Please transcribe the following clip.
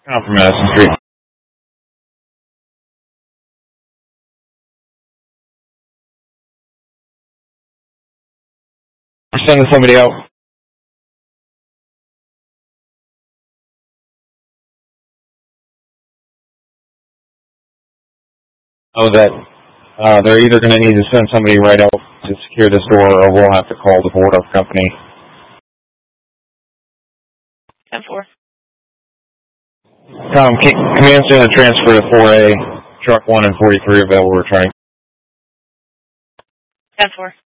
Out from Madison Street. We're sending somebody out. Oh, that they're either going to need to send somebody right out to secure this door, or we'll have to call the board of company. 10-4. Command's going to transfer to 4A, truck 1 and 43 available returning. 10-4.